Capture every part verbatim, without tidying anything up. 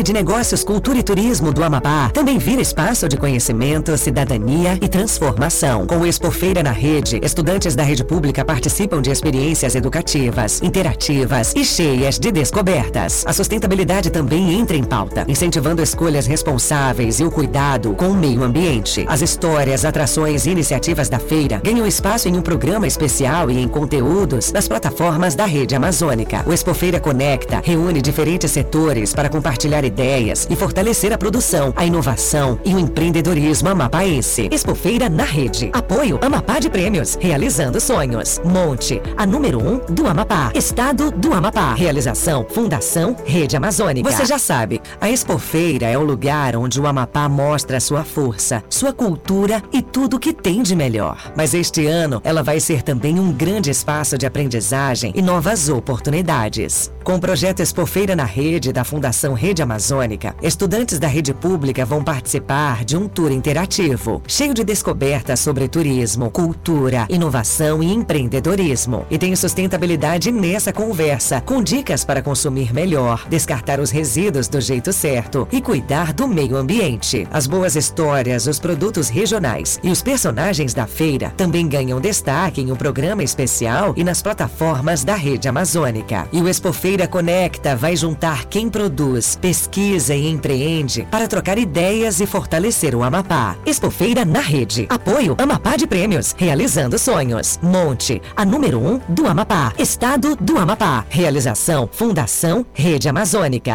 Academia de Negócios, Cultura e Turismo do Amapá também vira espaço de conhecimento, cidadania e transformação. Com o Expofeira na Rede, estudantes da rede pública participam de experiências educativas, interativas e cheias de descobertas. A sustentabilidade também entra em pauta, incentivando escolhas responsáveis e o cuidado com o meio ambiente. As histórias, atrações e iniciativas da feira ganham espaço em um programa especial e em conteúdos nas plataformas da Rede Amazônica. O Expofeira Conecta reúne diferentes setores para compartilhar ideias e fortalecer a produção, a inovação e o empreendedorismo amapaense. Expofeira na Rede. Apoio Amapá de Prêmios. Realizando sonhos. Monte, a número um do Amapá. Estado do Amapá. Realização Fundação Rede Amazônica. Você já sabe, a Expofeira é o lugar onde o Amapá mostra sua força, sua cultura e tudo que tem de melhor. Mas este ano ela vai ser também um grande espaço de aprendizagem e novas oportunidades. Com o projeto Expofeira na Rede da Fundação Rede Amazônica, estudantes da rede pública vão participar de um tour interativo, cheio de descobertas sobre turismo, cultura, inovação e empreendedorismo. E tem sustentabilidade nessa conversa, com dicas para consumir melhor, descartar os resíduos do jeito certo e cuidar do meio ambiente. As boas histórias, os produtos regionais e os personagens da feira também ganham destaque em um programa especial e nas plataformas da Rede Amazônica. E o Expofeira Conecta vai juntar quem produz, pesquisa e empreende para trocar ideias e fortalecer o Amapá. Expofeira na Rede. Apoio Amapá de Prêmios. Realizando sonhos. Monte, a número um do Amapá. Estado do Amapá. Realização Fundação Rede Amazônica.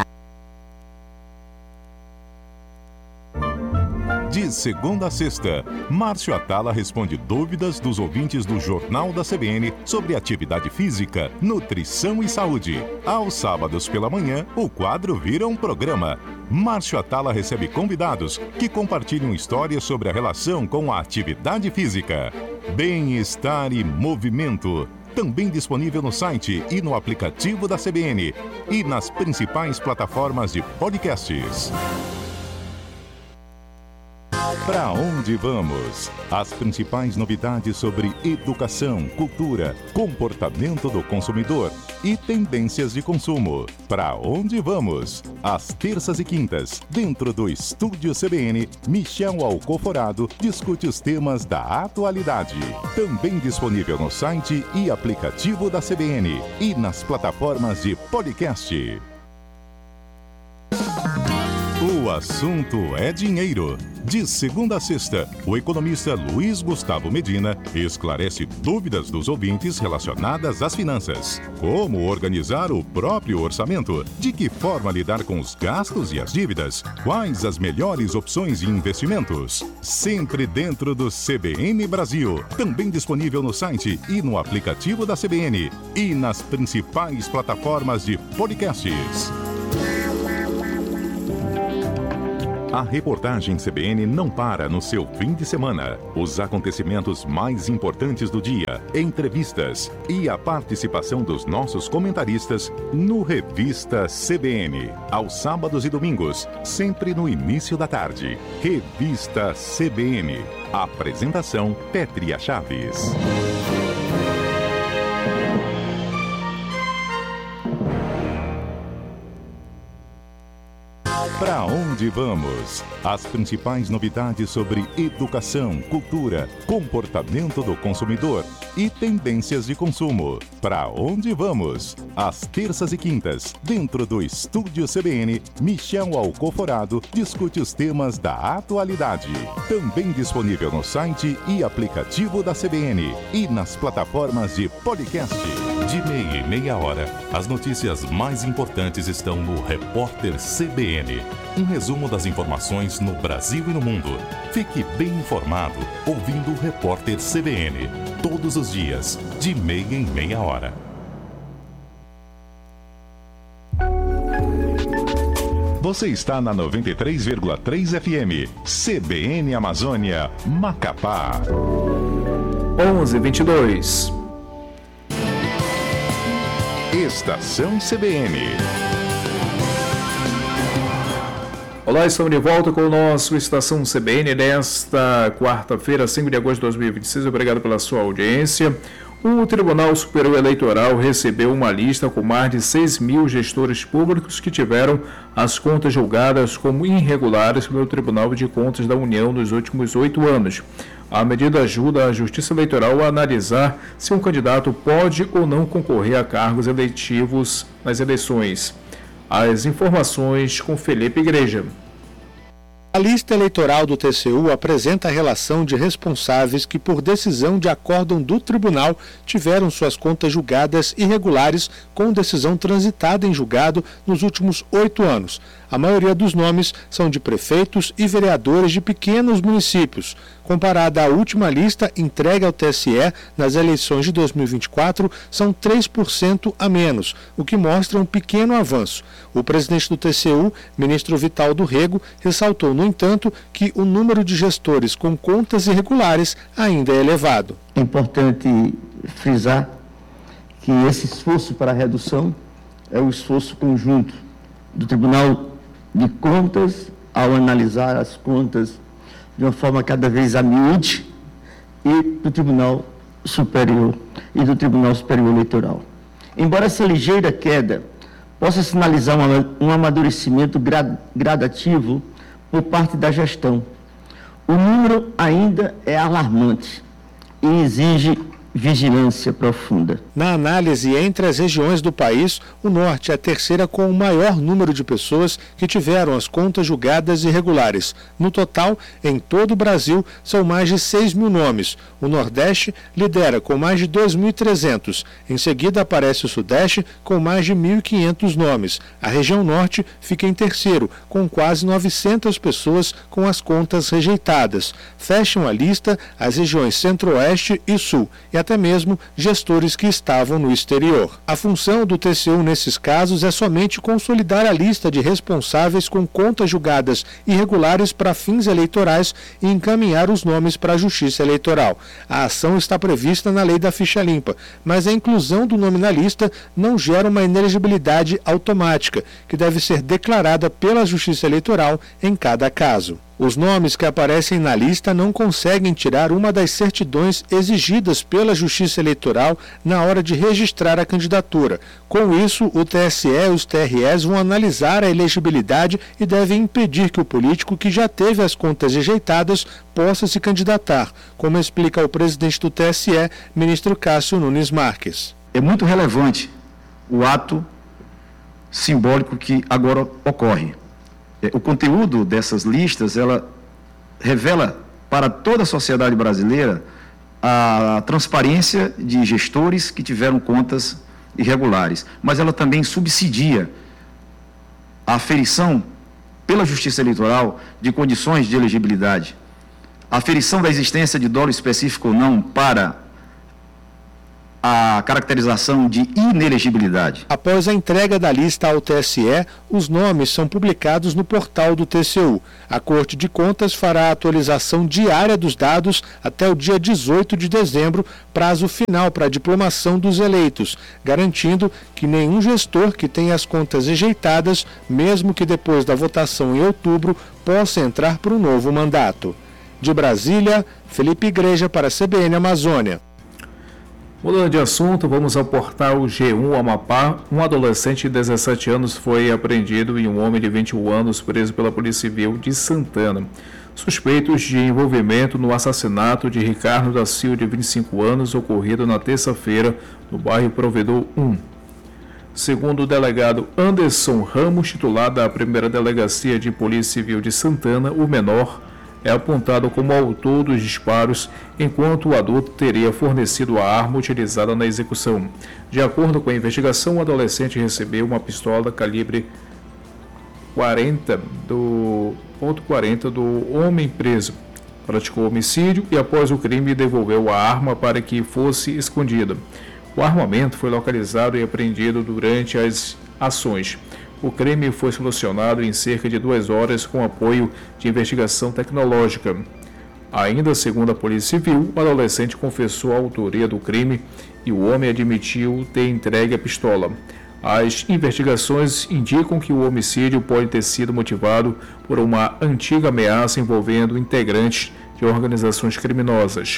De segunda a sexta, Márcio Atala responde dúvidas dos ouvintes do Jornal da C B N sobre atividade física, nutrição e saúde. Aos sábados pela manhã, o quadro vira um programa. Márcio Atala recebe convidados que compartilham histórias sobre a relação com a atividade física. Bem-estar e movimento. Também disponível no site e no aplicativo da C B N e nas principais plataformas de podcasts. Para onde vamos? As principais novidades sobre educação, cultura, comportamento do consumidor e tendências de consumo. Para onde vamos? Às terças e quintas, dentro do Estúdio C B N, Michel Alcoforado discute os temas da atualidade. Também disponível no site e aplicativo da C B N e nas plataformas de podcast. O assunto é dinheiro. De segunda a sexta, o economista Luiz Gustavo Medina esclarece dúvidas dos ouvintes relacionadas às finanças. Como organizar o próprio orçamento? De que forma lidar com os gastos e as dívidas? Quais as melhores opções de investimentos? Sempre dentro do C B N Brasil. Também disponível no site e no aplicativo da C B N e nas principais plataformas de podcasts. A reportagem C B N não para no seu fim de semana. Os acontecimentos mais importantes do dia, entrevistas e a participação dos nossos comentaristas no Revista C B N. Aos sábados e domingos, sempre no início da tarde. Revista C B N. Apresentação Pétria Chaves. Para onde vamos? As principais novidades sobre educação, cultura, comportamento do consumidor e tendências de consumo. Para onde vamos? Às terças e quintas, dentro do Estúdio C B N, Michel Alcoforado discute os temas da atualidade. Também disponível no site e aplicativo da C B N e nas plataformas de podcast. De meia e meia hora, as notícias mais importantes estão no Repórter C B N. Um resumo das informações no Brasil e no mundo. Fique bem informado ouvindo o Repórter C B N. Todos os dias, de meia em meia hora. Você está na noventa e três vírgula três F M. C B N Amazônia, Macapá. onze e vinte e dois. Estação C B N. Olá, estamos de volta com o nosso Estação C B N nesta quarta-feira, cinco de agosto de dois mil e vinte e seis. Obrigado pela sua audiência. O Tribunal Superior Eleitoral recebeu uma lista com mais de seis mil gestores públicos que tiveram as contas julgadas como irregulares pelo Tribunal de Contas da União nos últimos oito anos. A medida ajuda a Justiça Eleitoral a analisar se um candidato pode ou não concorrer a cargos eletivos nas eleições. As informações com Felipe Igreja. A lista eleitoral do T C U apresenta a relação de responsáveis que, por decisão de acórdão do tribunal, tiveram suas contas julgadas irregulares com decisão transitada em julgado nos últimos oito anos. A maioria dos nomes são de prefeitos e vereadores de pequenos municípios. Comparada à última lista entregue ao T S E nas eleições de dois mil e vinte e quatro, são três por cento a menos, o que mostra um pequeno avanço. O presidente do T C U, ministro Vital do Rego, ressaltou, no entanto, que o número de gestores com contas irregulares ainda é elevado. É importante frisar que esse esforço para a redução é o esforço conjunto do Tribunal de Contas, ao analisar as contas de uma forma cada vez a miúde, e do Tribunal Superior e do Tribunal Superior Eleitoral. Embora essa ligeira queda possa sinalizar um amadurecimento gradativo por parte da gestão, o número ainda é alarmante e exige vigilância profunda. Na análise entre as regiões do país, o Norte é a terceira com o maior número de pessoas que tiveram as contas julgadas irregulares. No total, em todo o Brasil, são mais de seis mil nomes. O Nordeste lidera com mais de dois mil e trezentos. Em seguida aparece o Sudeste com mais de mil e quinhentos nomes. A região Norte fica em terceiro, com quase novecentas pessoas com as contas rejeitadas. Fecham a lista as regiões Centro-Oeste e Sul, e até mesmo gestores que estavam no exterior. A função do T C U nesses casos é somente consolidar a lista de responsáveis com contas julgadas irregulares para fins eleitorais e encaminhar os nomes para a Justiça Eleitoral. A ação está prevista na Lei da Ficha Limpa, mas a inclusão do nome na lista não gera uma inelegibilidade automática, que deve ser declarada pela Justiça Eleitoral em cada caso. Os nomes que aparecem na lista não conseguem tirar uma das certidões exigidas pela Justiça Eleitoral na hora de registrar a candidatura. Com isso, o T S E e os T R Es vão analisar a elegibilidade e devem impedir que o político que já teve as contas rejeitadas possa se candidatar, como explica o presidente do T S E, ministro Cássio Nunes Marques. É muito relevante o ato simbólico que agora ocorre. O conteúdo dessas listas, ela revela para toda a sociedade brasileira a transparência de gestores que tiveram contas irregulares, mas ela também subsidia a aferição pela Justiça Eleitoral de condições de elegibilidade, a aferição da existência de dolo específico ou não para a caracterização de inelegibilidade. Após a entrega da lista ao T S E, os nomes são publicados no portal do T C U. A Corte de Contas fará a atualização diária dos dados até o dia dezoito de dezembro, prazo final para a diplomação dos eleitos, garantindo que nenhum gestor que tenha as contas rejeitadas, mesmo que depois da votação em outubro, possa entrar para um novo mandato. De Brasília, Felipe Igreja para a C B N Amazônia. Mudando de assunto, vamos ao portal G um Amapá. Um adolescente de dezessete anos foi apreendido e um homem de vinte e um anos preso pela Polícia Civil de Santana, suspeitos de envolvimento no assassinato de Ricardo da Silva, de vinte e cinco anos, ocorrido na terça-feira no bairro Provedor um. Segundo o delegado Anderson Ramos, titular da primeira Delegacia de Polícia Civil de Santana, o menor é apontado como autor dos disparos, enquanto o adulto teria fornecido a arma utilizada na execução. De acordo com a investigação, o adolescente recebeu uma pistola calibre quarenta do ponto quarenta do homem preso. Praticou homicídio e, após o crime, devolveu a arma para que fosse escondida. O armamento foi localizado e apreendido durante as ações. O crime foi solucionado em cerca de duas horas com apoio de investigação tecnológica. Ainda segundo a Polícia Civil, o adolescente confessou a autoria do crime e o homem admitiu ter entregue a pistola. As investigações indicam que o homicídio pode ter sido motivado por uma antiga ameaça envolvendo integrantes de organizações criminosas.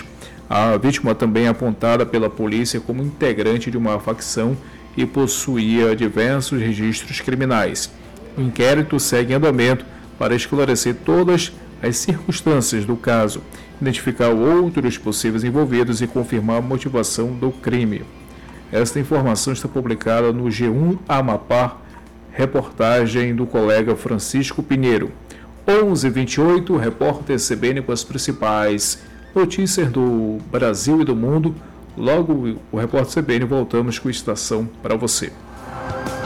A vítima também é apontada pela polícia como integrante de uma facção e possuía diversos registros criminais. O inquérito segue em andamento para esclarecer todas as circunstâncias do caso, identificar outros possíveis envolvidos e confirmar a motivação do crime. Esta informação está publicada no G um Amapá, reportagem do colega Francisco Pinheiro. onze e vinte e oito, repórter C B N com as principais notícias do Brasil e do mundo. Logo, o repórter C B N voltamos com Estação para você.